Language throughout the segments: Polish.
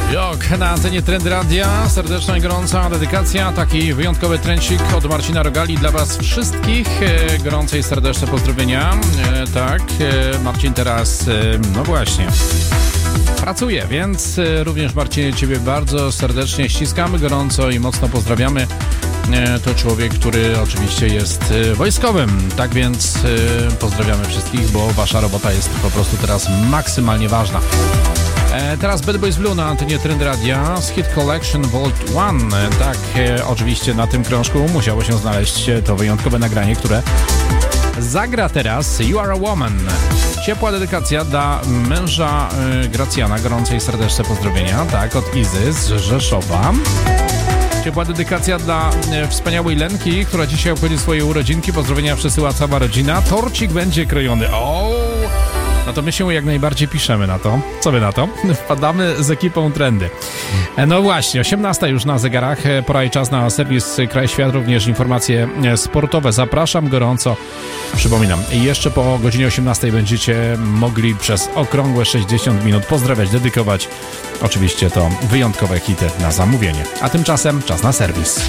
Jok, na antenie Trendy Radia, serdeczna i gorąca dedykacja, taki wyjątkowy trencik od Marcina Rogali dla Was wszystkich. Gorące i serdeczne pozdrowienia. Tak, Marcin teraz, no właśnie, pracuje, więc również Marcinie, Ciebie bardzo serdecznie ściskamy, gorąco i mocno pozdrawiamy. To człowiek, który oczywiście jest wojskowym, tak więc pozdrawiamy wszystkich, bo Wasza robota jest po prostu teraz maksymalnie ważna. Teraz Bad Boys Blue na antenie Trend Radia z Hit Collection Vault 1. Tak, oczywiście na tym krążku musiało się znaleźć to wyjątkowe nagranie, które zagra teraz You Are a Woman. Ciepła dedykacja dla męża Gracjana, gorące i serdeczne pozdrowienia, tak, od Izy z Rzeszowa. Ciepła dedykacja dla wspaniałej Lenki, która dzisiaj obchodzi swoje urodzinki. Pozdrowienia przesyła cała rodzina. Torcik będzie krojony. No to my się jak najbardziej piszemy na to. Co wy na to? Wpadamy z ekipą Trendy. No właśnie, 18 już na zegarach. Pora i czas na serwis Kraj Świat, również informacje sportowe. Zapraszam gorąco. Przypominam, jeszcze po godzinie 18 będziecie mogli przez okrągłe 60 minut pozdrawiać, dedykować oczywiście to wyjątkowe hity na zamówienie. A tymczasem czas na serwis.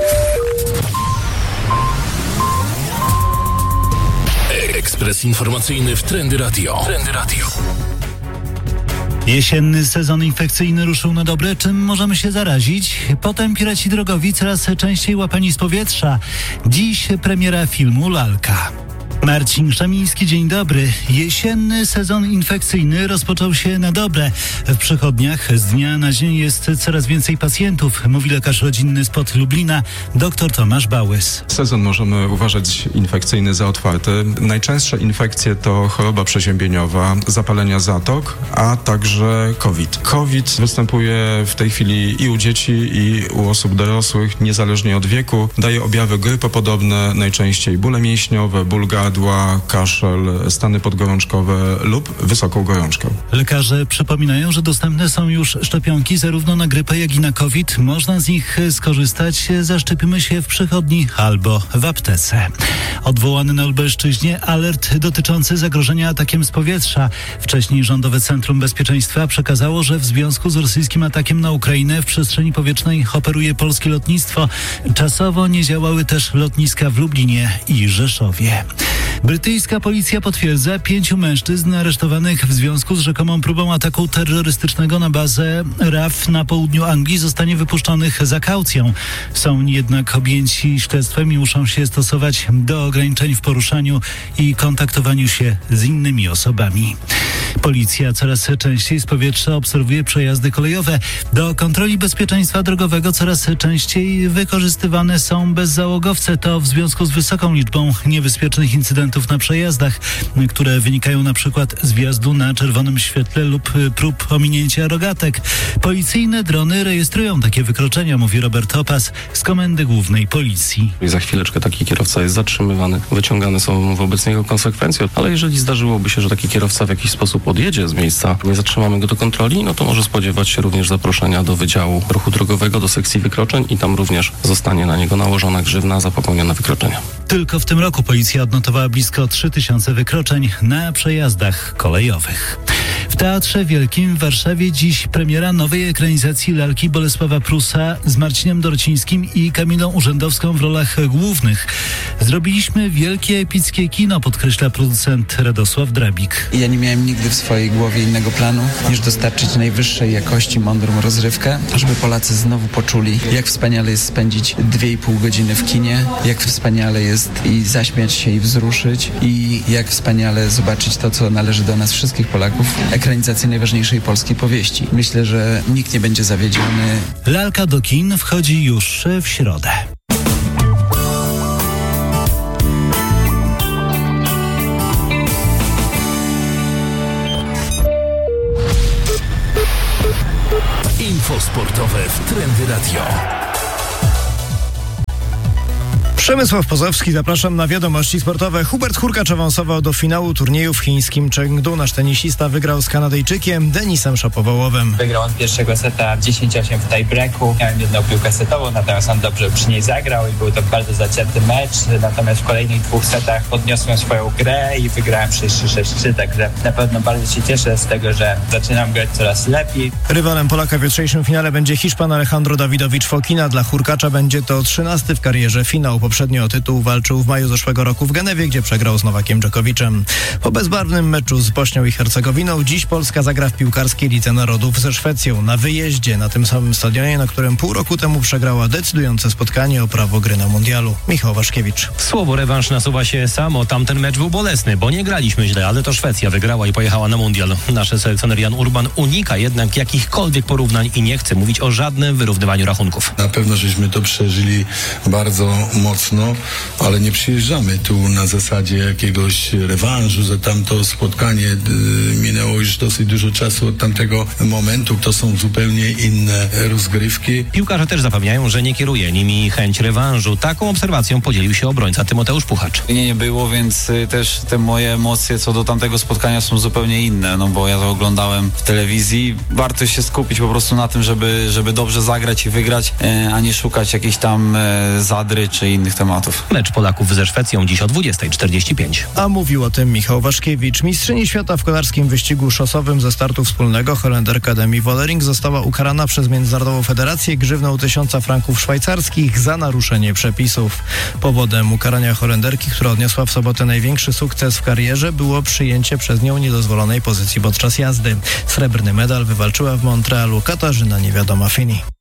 Ekspres informacyjny w Trendy Radio. Trendy Radio. Jesienny sezon infekcyjny ruszył na dobre. Czym możemy się zarazić? Potem piraci drogowi coraz częściej łapani z powietrza. Dziś premiera filmu Lalka. Marcin Szamiński, dzień dobry. Jesienny sezon infekcyjny rozpoczął się na dobre. W przychodniach z dnia na dzień jest coraz więcej pacjentów, mówi lekarz rodzinny spod Lublina, dr Tomasz Bałys. Sezon możemy uważać infekcyjny za otwarty. Najczęstsze infekcje to choroba przeziębieniowa, zapalenia zatok, a także COVID. COVID występuje w tej chwili i u dzieci, i u osób dorosłych, niezależnie od wieku. Daje objawy grypopodobne, najczęściej bóle mięśniowe, ból gardła, kaszel, stany podgorączkowe lub wysoką gorączkę. Lekarze przypominają, że dostępne są już szczepionki zarówno na grypę, jak i na COVID. Można z nich skorzystać. Zaszczepimy się w przychodni albo w aptece. Odwołany na Lubelszczyźnie alert dotyczący zagrożenia atakiem z powietrza. Wcześniej Rządowe Centrum Bezpieczeństwa przekazało, że w związku z rosyjskim atakiem na Ukrainę w przestrzeni powietrznej operuje polskie lotnictwo. Czasowo nie działały też lotniska w Lublinie i Rzeszowie. Brytyjska policja potwierdza 5 mężczyzn aresztowanych w związku z rzekomą próbą ataku terrorystycznego na bazę RAF na południu Anglii zostanie wypuszczonych za kaucją. Są jednak objęci śledztwem i muszą się stosować do ograniczeń w poruszaniu i kontaktowaniu się z innymi osobami. Policja coraz częściej z powietrza obserwuje przejazdy kolejowe. Do kontroli bezpieczeństwa drogowego coraz częściej wykorzystywane są bezzałogowce. To w związku z wysoką liczbą niebezpiecznych incydentów na przejazdach, które wynikają na przykład z wjazdu na czerwonym świetle lub prób ominięcia rogatek. Policyjne drony rejestrują takie wykroczenia, mówi Robert Opas z Komendy Głównej Policji. I za chwileczkę taki kierowca jest zatrzymywany, wyciągane są wobec niego konsekwencje, ale jeżeli zdarzyłoby się, że taki kierowca w jakiś sposób odjedzie z miejsca, nie zatrzymamy go do kontroli, no to może spodziewać się również zaproszenia do Wydziału Ruchu Drogowego, do sekcji wykroczeń i tam również zostanie na niego nałożona grzywna za popełnione wykroczenia. Tylko w tym roku policja odnotowała blisko 3000 wykroczeń na przejazdach kolejowych. W Teatrze Wielkim w Warszawie dziś premiera nowej ekranizacji Lalki Bolesława Prusa z Marcinem Dorcińskim i Kamilą Urzędowską w rolach głównych. Zrobiliśmy wielkie, epickie kino, podkreśla producent Radosław Drabik. Ja nie miałem nigdy w swojej głowie innego planu, niż dostarczyć najwyższej jakości, mądrą rozrywkę, żeby Polacy znowu poczuli, jak wspaniale jest spędzić 2,5 godziny w kinie, jak wspaniale jest i zaśmiać się i wzruszyć i jak wspaniale zobaczyć to, co należy do nas wszystkich Polaków, ekranizację najważniejszej polskiej powieści. Myślę, że nikt nie będzie zawiedziony. Lalka do kin wchodzi już w środę. Info sportowe w Trendy Radio. Przemysław Pozowski, zapraszam na wiadomości sportowe. Hubert Hurkacz awansował do finału turnieju w chińskim Chengdu. Nasz tenisista wygrał z Kanadyjczykiem Denisem Shapovalowem. Wygrał on pierwszego seta 10-8 w tiebreaku. Miałem jedną piłkę setową, natomiast on dobrze przy niej zagrał i był to bardzo zacięty mecz. Natomiast w kolejnych 2 setach podniosłem swoją grę i wygrałem 6-3, także na pewno bardzo się cieszę z tego, że zaczynam grać coraz lepiej. Rywalem Polaka w jutrzejszym finale będzie Hiszpan Alejandro Davidovich Fokina. Dla Hurkacza będzie to 13. w karierze finał. Poprzednio o tytuł walczył w maju zeszłego roku w Genewie, gdzie przegrał z Nowakiem Dżokowiczem. Po bezbarwnym meczu z Bośnią i Hercegowiną dziś Polska zagra w piłkarskiej Lidze Narodów ze Szwecją na wyjeździe na tym samym stadionie, na którym pół roku temu przegrała decydujące spotkanie o prawo gry na mundialu. Michał Waszkiewicz. Słowo rewanż nasuwa się samo. Tamten mecz był bolesny, bo nie graliśmy źle, ale to Szwecja wygrała i pojechała na mundial. Nasz selekcjoner Jan Urban unika jednak jakichkolwiek porównań i nie chce mówić o żadnym wyrównywaniu rachunków. Na pewno żeśmy to przeżyli bardzo mocno, ale nie przyjeżdżamy tu na zasadzie jakiegoś rewanżu za tamto spotkanie. Minęło już dosyć dużo czasu od tamtego momentu. To są zupełnie inne rozgrywki. Piłkarze też zapewniają, że nie kieruje nimi chęć rewanżu. Taką obserwacją podzielił się obrońca Tymoteusz Puchacz. Nie było, więc też te moje emocje co do tamtego spotkania są zupełnie inne, no bo ja to oglądałem w telewizji. Warto się skupić po prostu na tym, żeby dobrze zagrać i wygrać, a nie szukać jakichś tam zadry czy innych tematów. Mecz Polaków ze Szwecją dziś o 20:45. A mówił o tym Michał Waszkiewicz. Mistrzyni świata w kolarskim wyścigu szosowym ze startu wspólnego Holenderka Demi Vollering została ukarana przez Międzynarodową Federację grzywną 1000 franków szwajcarskich za naruszenie przepisów. Powodem ukarania Holenderki, która odniosła w sobotę największy sukces w karierze, było przyjęcie przez nią niedozwolonej pozycji podczas jazdy. Srebrny medal wywalczyła w Montrealu Katarzyna Niewiadoma Fini.